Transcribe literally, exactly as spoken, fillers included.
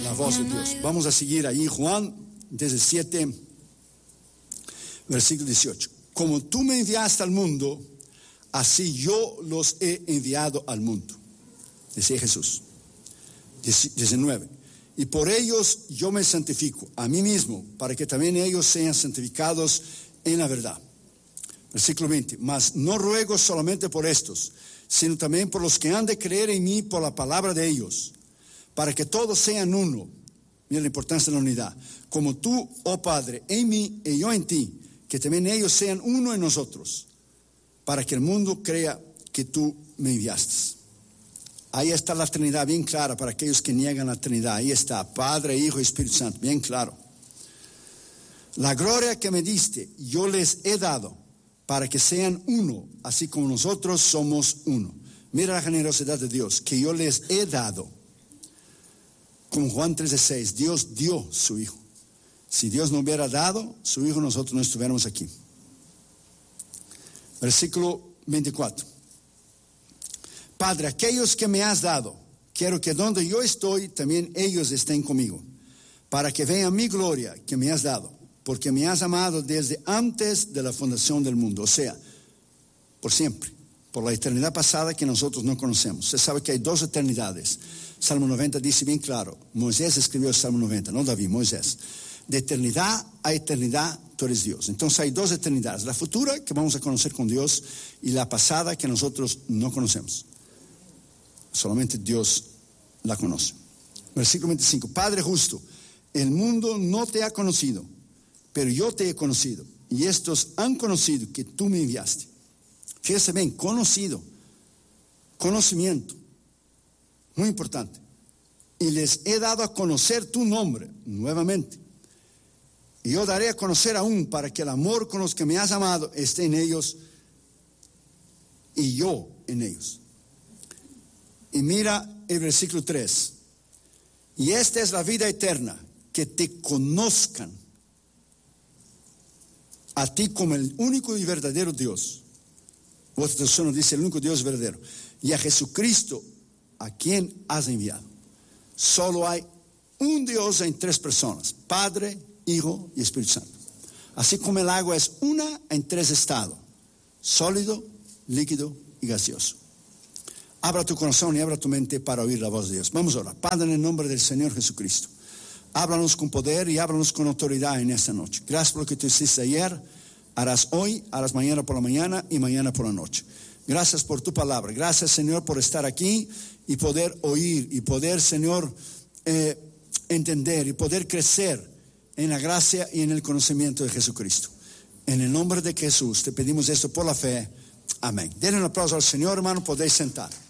la voz de Dios. Vamos a seguir ahí, Juan diecisiete, versículo dieciocho. Como tú me enviaste al mundo, así yo los he enviado al mundo, decía Jesús. diecinueve. Y por ellos yo me santifico a mí mismo, para que también ellos sean santificados en la verdad. Versículo veinte. Mas no ruego solamente por estos, sino también por los que han de creer en mí por la palabra de ellos, para que todos sean uno. Mira la importancia de la unidad. Como tú, oh Padre, en mí y yo en ti, que también ellos sean uno en nosotros, para que el mundo crea que tú me enviaste. Ahí está la Trinidad bien clara para aquellos que niegan la Trinidad. Ahí está, Padre, Hijo y Espíritu Santo, bien claro. La gloria que me diste, yo les he dado, para que sean uno, así como nosotros somos uno. Mira la generosidad de Dios, que yo les he dado. Como Juan trece seis, Dios dio su Hijo. Si Dios no hubiera dado su Hijo, nosotros no estuviéramos aquí. Versículo veinticuatro. Padre, aquellos que me has dado, quiero que donde yo estoy, también ellos estén conmigo, para que vean mi gloria que me has dado, porque me has amado desde antes de la fundación del mundo, o sea, por siempre, por la eternidad pasada que nosotros no conocemos. Usted sabe que hay dos eternidades. Salmo noventa dice bien claro, Moisés escribió el Salmo noventa, no David, Moisés. De eternidad a eternidad tú eres Dios. Entonces hay dos eternidades, la futura que vamos a conocer con Dios y la pasada que nosotros no conocemos. Solamente Dios la conoce. Versículo veinticinco. Padre justo, el mundo no te ha conocido, pero yo te he conocido, y estos han conocido que tú me enviaste. Fíjese bien, conocido, conocimiento, muy importante. Y les he dado a conocer tu nombre, nuevamente. Y yo daré a conocer aún, para que el amor con los que me has amado esté en ellos y yo en ellos. Y mira el versículo tres. Y esta es la vida eterna, que te conozcan a ti como el único y verdadero Dios. Otra traducción dice el único Dios verdadero. Y a Jesucristo, a quien has enviado. Solo hay un Dios en tres personas: Padre, Hijo y Espíritu Santo. Así como el agua es una en tres estados: sólido, líquido y gaseoso. Abra tu corazón y abra tu mente para oír la voz de Dios. Vamos a orar. Padre, en el nombre del Señor Jesucristo, háblanos con poder y háblanos con autoridad en esta noche. Gracias por lo que tú hiciste ayer, harás hoy, harás mañana por la mañana y mañana por la noche. Gracias por tu palabra. Gracias, Señor, por estar aquí y poder oír y poder, Señor, eh, entender y poder crecer en la gracia y en el conocimiento de Jesucristo. En el nombre de Jesús te pedimos esto por la fe. Amén. Denle un aplauso al Señor, hermano. Podéis sentar.